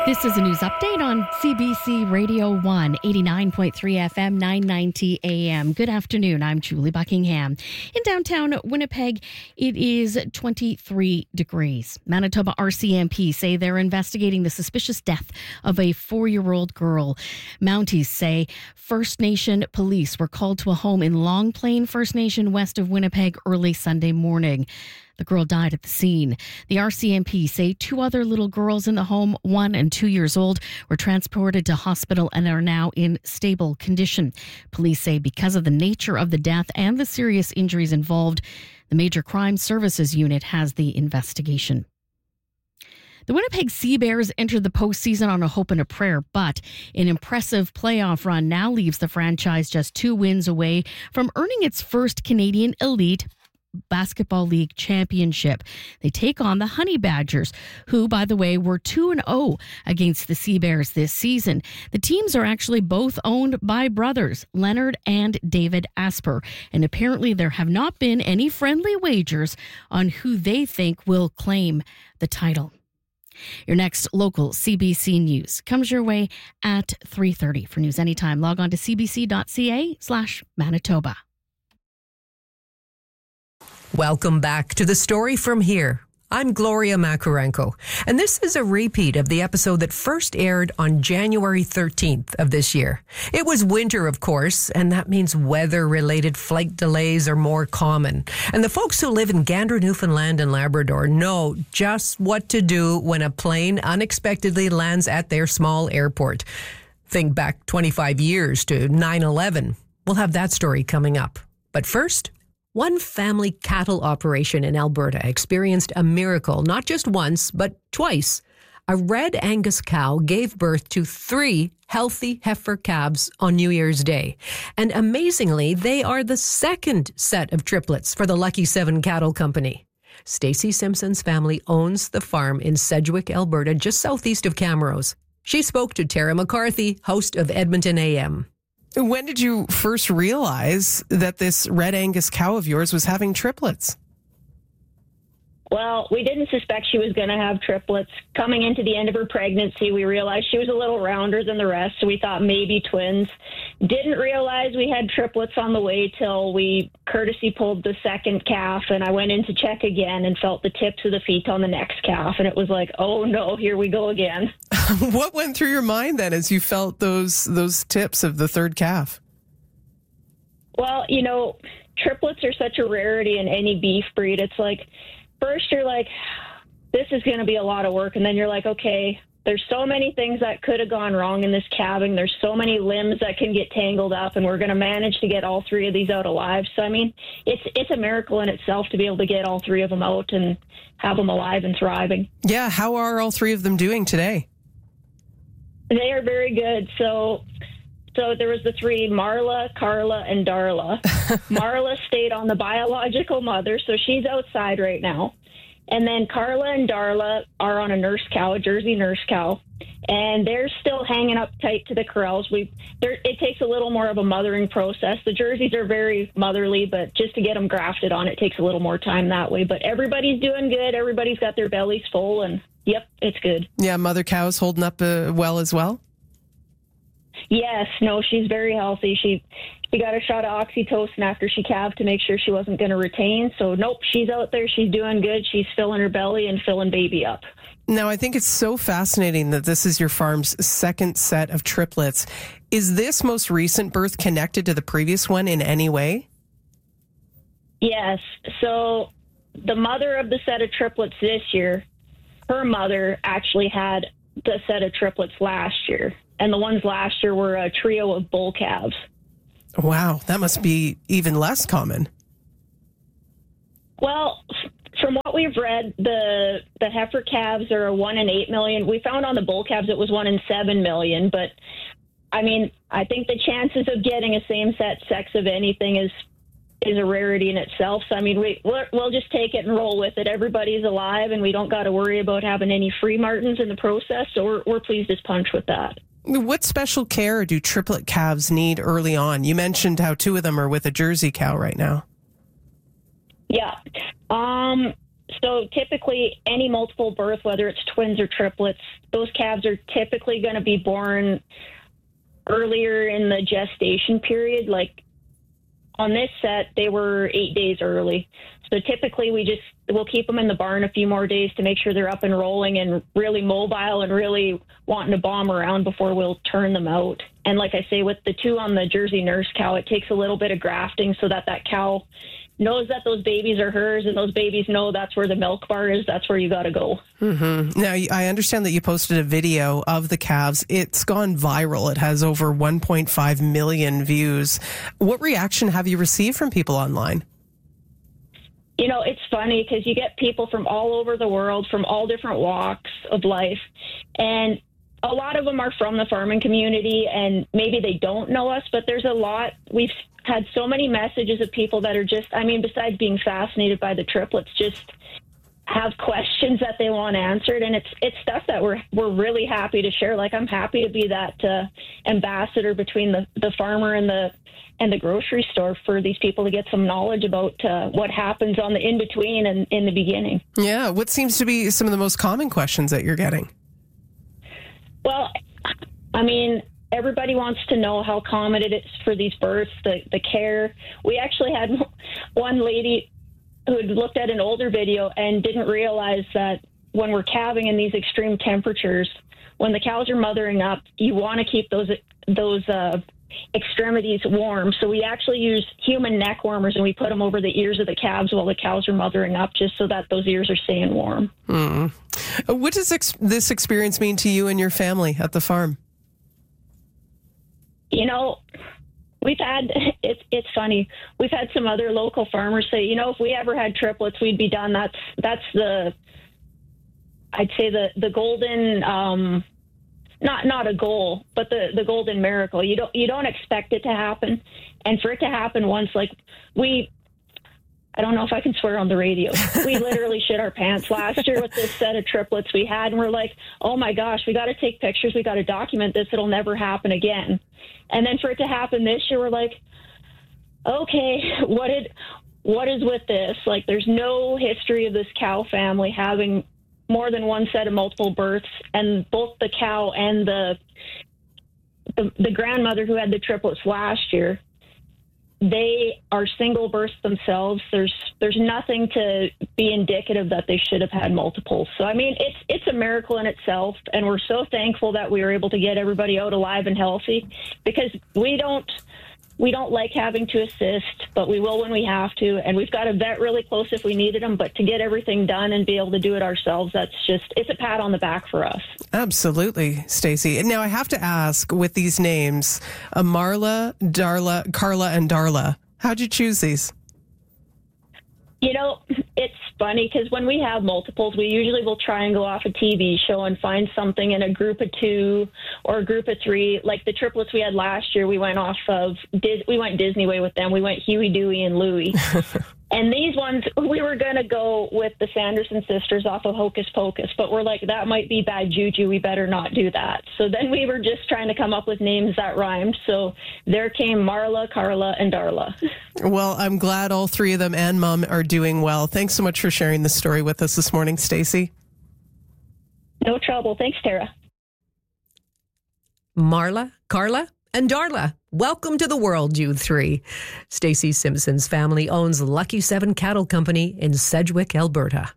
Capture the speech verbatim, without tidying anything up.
This is a news update on C B C Radio one, eighty-nine point three F M, nine ninety A M. Good afternoon. I'm Julie Buckingham. In downtown Winnipeg, it is twenty-three degrees. Manitoba R C M P say they're investigating the suspicious death of a four-year-old girl. Mounties say First Nation police were called to a home in Long Plain First Nation west of Winnipeg early Sunday morning. The girl died at the scene. The R C M P say two other little girls in the home, one and two years old, were transported to hospital and are now in stable condition. Police say because of the nature of the death and the serious injuries involved, the Major Crime Services Unit has the investigation. The Winnipeg Sea Bears entered the postseason on a hope and a prayer, but an impressive playoff run now leaves the franchise just two wins away from earning its first Canadian Elite Basketball League championship. They take on the Honey Badgers, who, by the way, were two and oh against the Sea Bears this season. The teams are actually both owned by brothers, Leonard and David Asper, and apparently there have not been any friendly wagers on who they think will claim the title. Your next local C B C News comes your way at three thirty. For news anytime, log on to cbc.ca slash Manitoba. Welcome back to The Story From Here. I'm Gloria Makarenko, and this is a repeat of the episode that first aired on January thirteenth of this year. It was winter, of course, and that means weather-related flight delays are more common. And the folks who live in Gander, Newfoundland and Labrador know just what to do when a plane unexpectedly lands at their small airport. Think back twenty-five years to nine eleven. We'll have that story coming up. But first, one family cattle operation in Alberta experienced a miracle, not just once, but twice. A red Angus cow gave birth to three healthy heifer calves on New Year's Day. And amazingly, they are the second set of triplets for the Lucky Seven Cattle Company. Stacey Simpson's family owns the farm in Sedgwick, Alberta, just southeast of Camrose. She spoke to Tara McCarthy, host of Edmonton A M. When did you first realize that this red Angus cow of yours was having triplets? Well, we didn't suspect she was going to have triplets. Coming into the end of her pregnancy, we realized she was a little rounder than the rest, so we thought maybe twins. Didn't realize we had triplets on the way till we courtesy pulled the second calf, and I went in to check again and felt the tips of the feet on the next calf, and it was like, oh no, here we go again. What went through your mind then as you felt those those tips of the third calf? Well, you know, triplets are such a rarity in any beef breed. It's like, first you're like, this is going to be a lot of work. And then you're like, okay, there's so many things that could have gone wrong in this calving. There's so many limbs that can get tangled up, and we're going to manage to get all three of these out alive. So, I mean, it's it's a miracle in itself to be able to get all three of them out and have them alive and thriving. Yeah, how are all three of them doing today? They are very good. So... So there was the three, Marla, Carla, and Darla. Marla stayed on the biological mother, so she's outside right now. And then Carla and Darla are on a nurse cow, a Jersey nurse cow, and they're still hanging up tight to the corrals. We, it takes a little more of a mothering process. The Jerseys are very motherly, but just to get them grafted on, it takes a little more time that way. But everybody's doing good. Everybody's got their bellies full, and yep, it's good. Yeah, mother cow's holding up uh, well as well? Yes, no, she's very healthy. She she got a shot of oxytocin after she calved to make sure she wasn't going to retain. So, nope, she's out there. She's doing good. She's filling her belly and filling baby up. Now, I think it's so fascinating that this is your farm's second set of triplets. Is this most recent birth connected to the previous one in any way? Yes. So, the mother of the set of triplets this year, her mother actually had the set of triplets last year. And the ones last year were a trio of bull calves. Wow, that must be even less common. Well, from what we've read, the the heifer calves are a one in eight million. We found on the bull calves it was one in seven million. But, I mean, I think the chances of getting a same-sex sex of anything is is a rarity in itself. So, I mean, we, we'll, we'll just take it and roll with it. Everybody's alive, and we don't got to worry about having any free martins in the process. So we're, we're pleased as punch with that. What special care do triplet calves need early on? You mentioned how two of them are with a Jersey cow right now. Yeah. Um, so typically any multiple birth, whether it's twins or triplets, those calves are typically going to be born earlier in the gestation period. Like on this set, they were eight days early. So typically we just, we'll keep them in the barn a few more days to make sure they're up and rolling and really mobile and really wanting to bomb around before we'll turn them out. And like I say, with the two on the Jersey nurse cow, it takes a little bit of grafting so that that cow knows that those babies are hers, and those babies know that's where the milk bar is. That's where you got to go. Mm-hmm. Now, I understand that you posted a video of the calves. It's gone viral. It has over one point five million views. What reaction have you received from people online? You know, it's funny because you get people from all over the world, from all different walks of life, and a lot of them are from the farming community, and maybe they don't know us, but there's a lot. We've had so many messages of people that are just, I mean, besides being fascinated by the triplets, just have questions that they want answered, and it's it's stuff that we're we're really happy to share. Like, I'm happy to be that uh, ambassador between the, the farmer and the and the grocery store for these people to get some knowledge about uh, what happens on the in-between and in the beginning. Yeah. What seems to be some of the most common questions that you're getting? Well, I mean, everybody wants to know how common it is for these births, the, the care. We actually had one lady who had looked at an older video and didn't realize that when we're calving in these extreme temperatures, when the cows are mothering up, you want to keep those those uh, extremities warm. So we actually use human neck warmers, and we put them over the ears of the calves while the cows are mothering up, just so that those ears are staying warm. Mm. What does ex- this experience mean to you and your family at the farm? You know, we've had, it's it's funny, we've had some other local farmers say, you know, if we ever had triplets, we'd be done. That's that's the, I'd say the, the golden, um, not not a goal, but the, the golden miracle. You don't you don't expect it to happen. And for it to happen once, like we, I don't know if I can swear on the radio. We literally shit our pants last year with this set of triplets we had. And we're like, oh my gosh, we got to take pictures. We got to document this. It'll never happen again. And then for it to happen this year, we're like, okay, what did, what is with this? Like, there's no history of this cow family having more than one set of multiple births. And both the cow and the, the, the grandmother who had the triplets last year, they are single births themselves. There's there's nothing to be indicative that they should have had multiples. So I mean, it's it's a miracle in itself, and we're so thankful that we were able to get everybody out alive and healthy, because we don't we don't like having to assist, but we will when we have to, and we've got a vet really close if we needed them. But to get everything done and be able to do it ourselves, that's just, it's a pat on the back for us. Absolutely, Stacey. And now I have to ask, with these names, uh, Marla, Darla, Carla, and Darla, how'd you choose these? You know, it's funny because when we have multiples, we usually will try and go off a T V show and find something in a group of two or a group of three. Like the triplets we had last year, we went off of, we went Disney way with them. We went Huey, Dewey, and Louie. And these ones, we were going to go with the Sanderson sisters off of Hocus Pocus, but we're like, that might be bad juju. We better not do that. So then we were just trying to come up with names that rhymed. So there came Marla, Carla, and Darla. Well, I'm glad all three of them and Mom are doing well. Thanks so much for sharing the story with us this morning, Stacey. No trouble. Thanks, Tara. Marla, Carla, and Darla. Welcome to the world, you three. Stacey Simpson's family owns Lucky Seven Cattle Company in Sedgwick, Alberta.